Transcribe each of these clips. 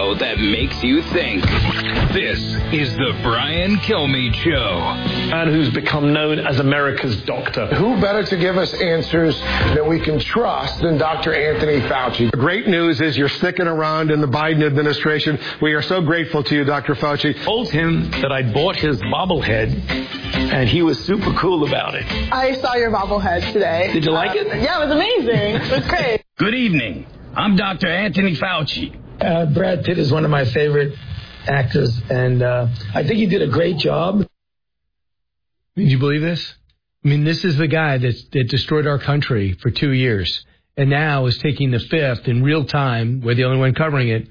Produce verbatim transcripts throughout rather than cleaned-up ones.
show that makes you think. This is the Brian Kilmeade Show. And who's become known as America's doctor. Who better to give us answers that we can trust than Doctor Anthony Fauci? The great news is you're sticking around in the Biden administration. We are so grateful to you, Doctor Fauci. I told him that I bought his bobblehead, and he was super cool about it. I saw your bobblehead today. Did you like uh, it? Yeah, it was amazing. It was great. Good evening. I'm Doctor Anthony Fauci. Uh, Brad Pitt is one of my favorite actors, and uh, I think he did a great job. Did you believe this? I mean, this is the guy that, that destroyed our country for two years and now is taking the fifth in real time. We're the only one covering it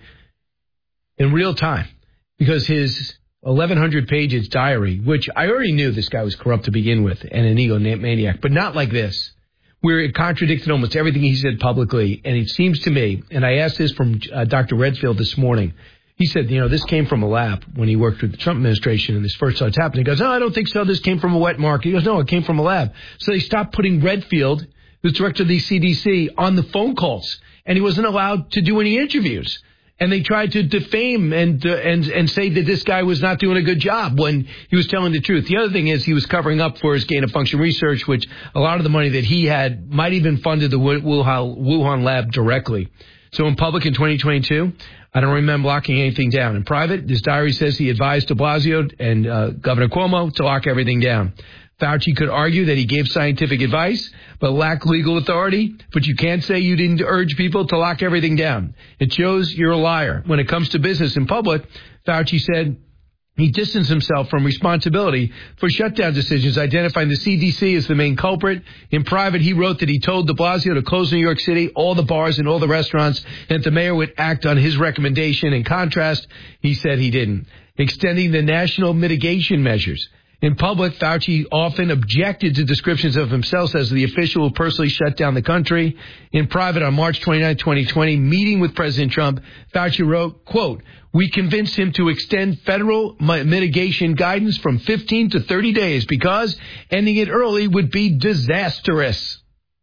in real time because his eleven hundred pages diary, which I already knew this guy was corrupt to begin with and an egomaniac, but not like this, where it contradicted almost everything he said publicly. And it seems to me, and I asked this from uh, Doctor Redfield this morning, he said, you know, this came from a lab when he worked with the Trump administration and this first starts happening. He goes, no, I don't think so. This came from a wet market. He goes, no, it came from a lab. So they stopped putting Redfield, the director of the C D C, on the phone calls. And he wasn't allowed to do any interviews. And they tried to defame and uh, and and say that this guy was not doing a good job when he was telling the truth. The other thing is he was covering up for his gain-of-function research, which a lot of the money that he had might even funded the Wuhan, Wuhan lab directly. So in public in twenty twenty-two, I don't remember locking anything down. In private, this diary says he advised de Blasio and uh, Governor Cuomo to lock everything down. Fauci could argue that he gave scientific advice, but lacked legal authority. But you can't say you didn't urge people to lock everything down. It shows you're a liar. When it comes to business in public, Fauci said he distanced himself from responsibility for shutdown decisions, identifying the C D C as the main culprit. In private, he wrote that he told de Blasio to close New York City, all the bars and all the restaurants, and that the mayor would act on his recommendation. In contrast, he said he didn't. Extending the national mitigation measures. In public, Fauci often objected to descriptions of himself as the official who personally shut down the country. In private, on March twenty-ninth, twenty twenty, meeting with President Trump, Fauci wrote, quote, we convinced him to extend federal mitigation guidance from fifteen to thirty days because ending it early would be disastrous.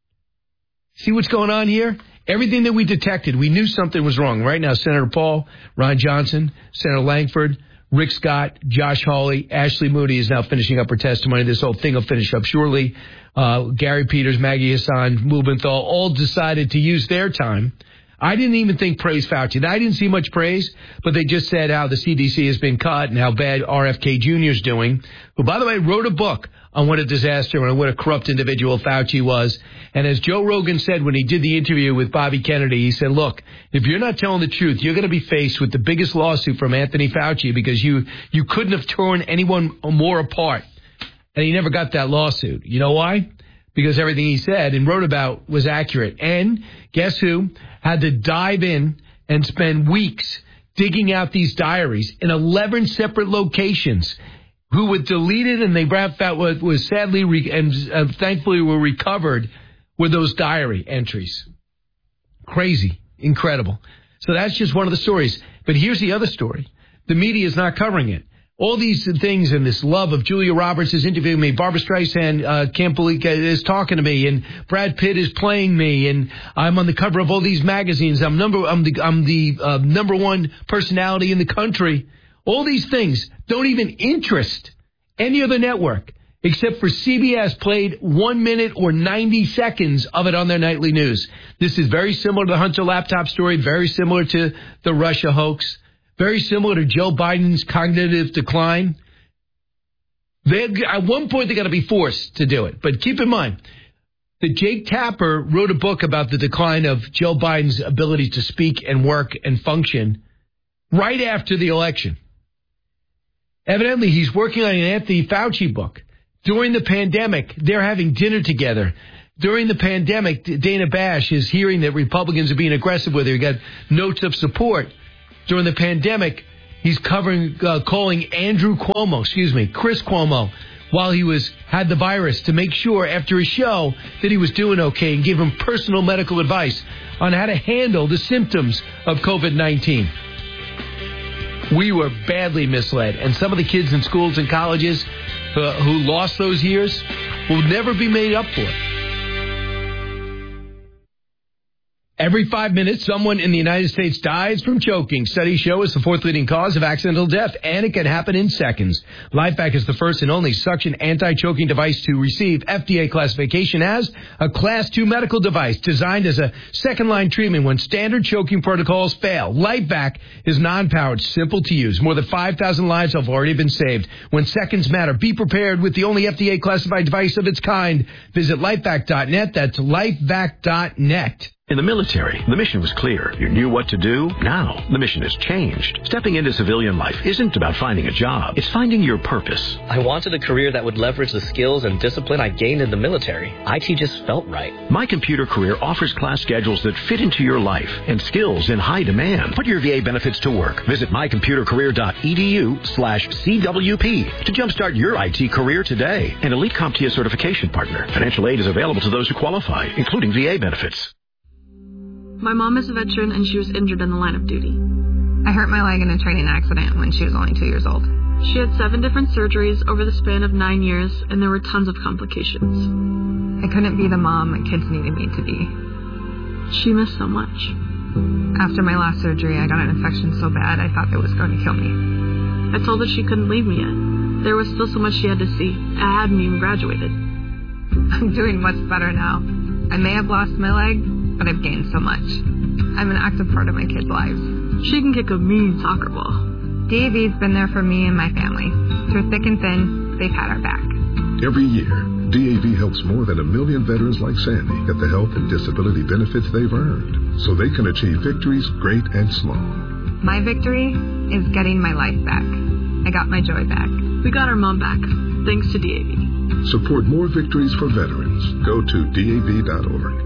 See what's going on here? Everything that we detected, we knew something was wrong. Right now, Senator Paul, Ron Johnson, Senator Langford, Rick Scott, Josh Hawley, Ashley Moody is now finishing up her testimony. This whole thing will finish up shortly. Uh, Gary Peters, Maggie Hassan, Mubenthal all decided to use their time. I didn't even think praise Fauci. I didn't see much praise, but they just said how the C D C has been cut and how bad R F K Junior is doing, who, by the way, wrote a book on what a disaster and what a corrupt individual Fauci was. And as Joe Rogan said when he did the interview with Bobby Kennedy, he said, look, if you're not telling the truth, you're going to be faced with the biggest lawsuit from Anthony Fauci because you, you couldn't have torn anyone more apart. And he never got that lawsuit. You know why? Because everything he said and wrote about was accurate. And guess who had to dive in and spend weeks digging out these diaries in eleven separate locations, who were deleted and they found out what was sadly re- and uh, thankfully were recovered were those diary entries. Crazy. Incredible. So that's just one of the stories. But here's the other story. The media is not covering it. All these things and this love of Julia Roberts is interviewing me. Barbara Streisand uh, can't believe is talking to me, and Brad Pitt is playing me, and I'm on the cover of all these magazines. I'm number I'm the I'm the uh, number one personality in the country. All these things don't even interest any other network except for C B S played one minute or ninety seconds of it on their nightly news. This is very similar to the Hunter laptop story, very similar to the Russia hoax. Very similar to Joe Biden's cognitive decline. They, at one point, they got to be forced to do it. But keep in mind that Jake Tapper wrote a book about the decline of Joe Biden's ability to speak and work and function right after the election. Evidently, he's working on an Anthony Fauci book. During the pandemic, they're having dinner together. During the pandemic, Dana Bash is hearing that Republicans are being aggressive with her. He got notes of support. During the pandemic, he's covering, uh, calling Andrew Cuomo, excuse me, Chris Cuomo, while he was had the virus to make sure after his show that he was doing okay and give him personal medical advice on how to handle the symptoms of COVID nineteen. We were badly misled, and some of the kids in schools and colleges uh, who lost those years will never be made up for. Every five minutes, someone in the United States dies from choking. Studies show it's the fourth leading cause of accidental death, and it can happen in seconds. LifeVac is the first and only suction anti-choking device to receive F D A classification as a Class two medical device designed as a second-line treatment when standard choking protocols fail. LifeVac is non-powered, simple to use. More than five thousand lives have already been saved. When seconds matter, be prepared with the only F D A classified device of its kind. Visit lifevac dot net. That's lifevac dot net. In the military, the mission was clear. You knew what to do. Now, the mission has changed. Stepping into civilian life isn't about finding a job. It's finding your purpose. I wanted a career that would leverage the skills and discipline I gained in the military. I T just felt right. My Computer Career offers class schedules that fit into your life and skills in high demand. Put your V A benefits to work. Visit my computer career dot e d u slash C W P to jumpstart your I T career today. An Elite CompTIA certification partner. Financial aid is available to those who qualify, including V A benefits. My mom is a veteran and she was injured in the line of duty. I hurt my leg in a training accident when she was only two years old. She had seven different surgeries over the span of nine years, and there were tons of complications. I couldn't be the mom my kids needed me to be. She missed so much. After my last surgery, I got an infection so bad I thought it was going to kill me. I told her she couldn't leave me yet. There was still so much she had to see. I hadn't even graduated. I'm doing much better now. I may have lost my leg, but I've gained so much. I'm an active part of my kids' lives. She can kick a mean soccer ball. D A V's been there for me and my family. Through thick and thin, they've had our back. Every year, D A V helps more than a million veterans like Sandy get the health and disability benefits they've earned, so they can achieve victories great and small. My victory is getting my life back. I got my joy back. We got our mom back, thanks to D A V. Support more victories for veterans. Go to D A V dot org.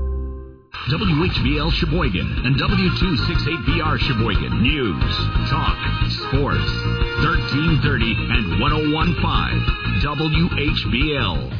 W H B L Sheboygan and W two sixty-eight B R Sheboygan. News, talk, sports. thirteen thirty and ten fifteen W H B L.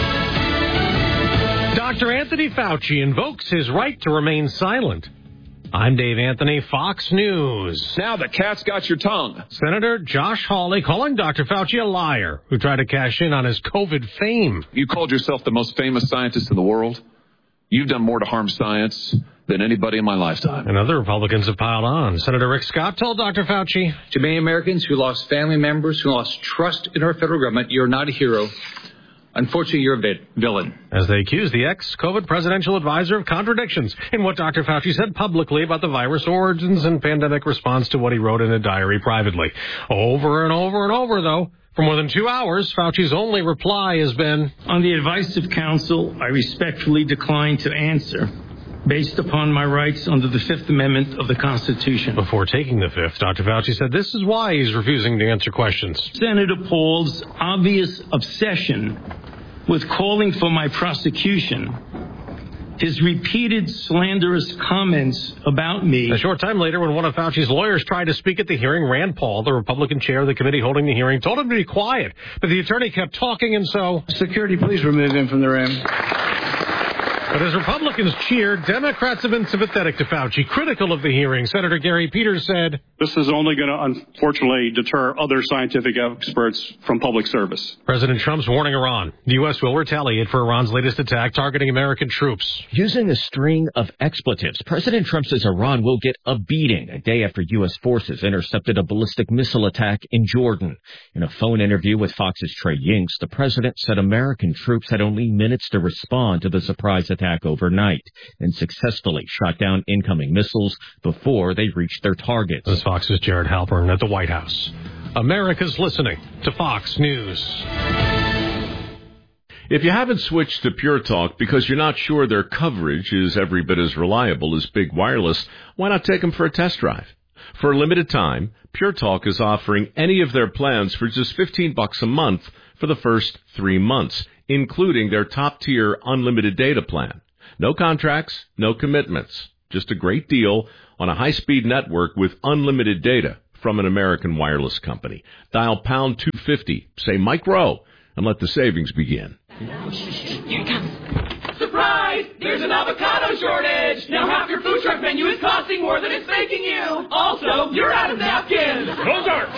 Doctor Anthony Fauci invokes his right to remain silent. I'm Dave Anthony, Fox News. Now the cat's got your tongue. Senator Josh Hawley calling Doctor Fauci a liar who tried to cash in on his COVID fame. You called yourself the most famous scientist in the world. You've done more to harm science than anybody in my lifetime. And other Republicans have piled on. Senator Rick Scott told Doctor Fauci, to many Americans who lost family members, who lost trust in our federal government, you're not a hero. Unfortunately, you're a villain. As they accuse the ex-COVID presidential advisor of contradictions in what Doctor Fauci said publicly about the virus origins and pandemic response to what he wrote in a diary privately. Over and over and over, though. For more than two hours, Fauci's only reply has been, on the advice of counsel, I respectfully decline to answer, based upon my rights under the Fifth Amendment of the Constitution. Before taking the fifth, Doctor Fauci said this is why he's refusing to answer questions. Senator Paul's obvious obsession with calling for my prosecution, his repeated slanderous comments about me. A short time later, when one of Fauci's lawyers tried to speak at the hearing, Rand Paul, the Republican chair of the committee holding the hearing, told him to be quiet. But the attorney kept talking, and so... Security, please remove him from the room. But as Republicans cheered, Democrats have been sympathetic to Fauci, critical of the hearing. Senator Gary Peters said, this is only going to, unfortunately, deter other scientific experts from public service. President Trump's warning Iran. The U S will retaliate for Iran's latest attack targeting American troops. Using a string of expletives, President Trump says Iran will get a beating a day after U S forces intercepted a ballistic missile attack in Jordan. In a phone interview with Fox's Trey Yingst, the president said American troops had only minutes to respond to the surprise attack overnight and successfully shot down incoming missiles before they reached their targets. This is Fox's Jared Halpern at the White House. America's listening to Fox News. If you haven't switched to Pure Talk because you're not sure their coverage is every bit as reliable as Big Wireless, why not take them for a test drive? For a limited time, Pure Talk is offering any of their plans for just fifteen bucks a month for the first three months, including their top-tier unlimited data plan. No contracts, no commitments. Just a great deal on a high-speed network with unlimited data from an American wireless company. Dial pound two fifty, say Mike Rowe, and let the savings begin. Here it comes. Surprise! There's an avocado shortage! Now half your food truck menu is costing more than it's making you! Also, you're out of napkins! Those are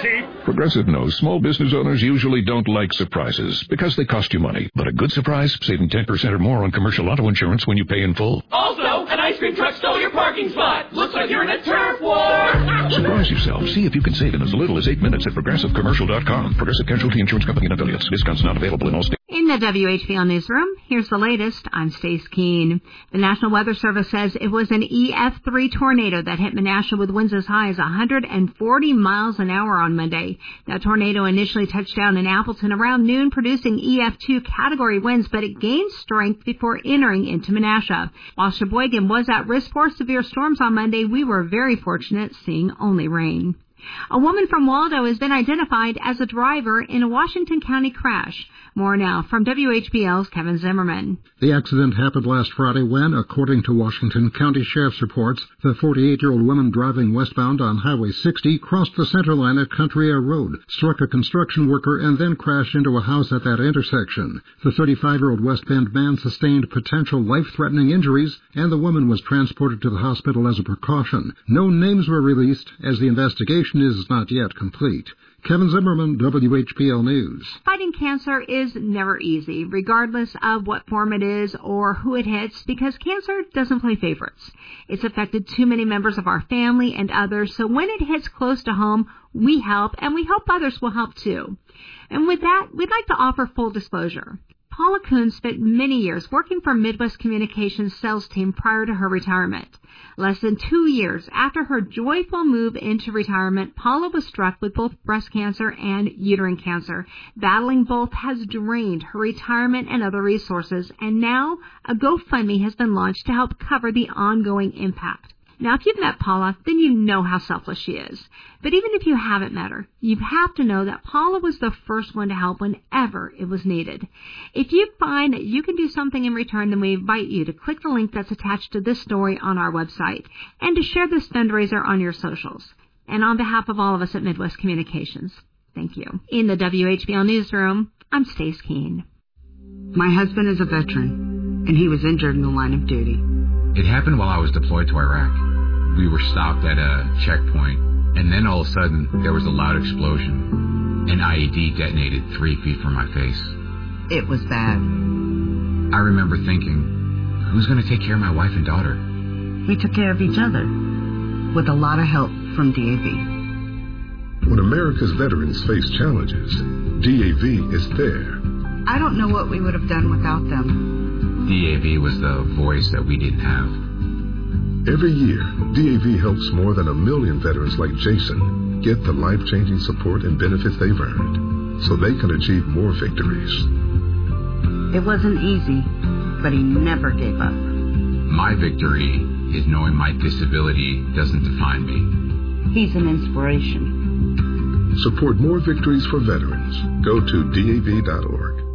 cheap. Progressive knows small business owners usually don't like surprises because they cost you money. But a good surprise, saving ten percent or more on commercial auto insurance when you pay in full. Also, an ice cream truck stole your parking spot. Looks like you're in a turf war. Surprise yourself. See if you can save in as little as eight minutes at progressive commercial dot com. Progressive Casualty Insurance Company and affiliates. Discounts not available in all states. In the W H B L Newsroom, here's the latest. I'm Stace Keene. The National Weather Service says it was an E F three tornado that hit Menasha with winds as high as one hundred forty miles an hour on Monday. That tornado initially touched down in Appleton around noon, producing E F two category winds, but it gained strength before entering into Menasha. While Sheboygan was at risk for severe storms on Monday, we were very fortunate, seeing only rain. A woman from Waldo has been identified as a driver in a Washington County crash. More now from W H B L's Kevin Zimmerman. The accident happened last Friday when, according to Washington County Sheriff's reports, the forty-eight-year-old woman driving westbound on Highway sixty crossed the center line at Country Air Road, struck a construction worker, and then crashed into a house at that intersection. The thirty-five-year-old West Bend man sustained potential life-threatening injuries, and the woman was transported to the hospital as a precaution. No names were released, as the investigation is not yet complete. Kevin Zimmerman, W H B L News. Fighting cancer is never easy, regardless of what form it is or who it hits, because cancer doesn't play favorites. It's affected too many members of our family and others, so when it hits close to home, we help, and we hope others will help too. And with that, we'd like to offer full disclosure. Paula Kuhn spent many years working for Midwest Communications sales team prior to her retirement. Less than two years after her joyful move into retirement, Paula was struck with both breast cancer and uterine cancer. Battling both has drained her retirement and other resources, and now a GoFundMe has been launched to help cover the ongoing impact. Now, if you've met Paula, then you know how selfless she is. But even if you haven't met her, you have to know that Paula was the first one to help whenever it was needed. If you find that you can do something in return, then we invite you to click the link that's attached to this story on our website and to share this fundraiser on your socials. And on behalf of all of us at Midwest Communications, thank you. In the W H B L Newsroom, I'm Stace Keene. My husband is a veteran, and he was injured in the line of duty. It happened while I was deployed to Iraq. We were stopped at a checkpoint, and then all of a sudden, there was a loud explosion. An I E D detonated three feet from my face. It was bad. I remember thinking, who's going to take care of my wife and daughter? We took care of each other, with a lot of help from D A V. When America's veterans face challenges, D A V is there. I don't know what we would have done without them. D A V was the voice that we didn't have. Every year, D A V helps more than a million veterans like Jason get the life-changing support and benefits they've earned so they can achieve more victories. It wasn't easy, but he never gave up. My victory is knowing my disability doesn't define me. He's an inspiration. Support more victories for veterans. Go to D A V dot org.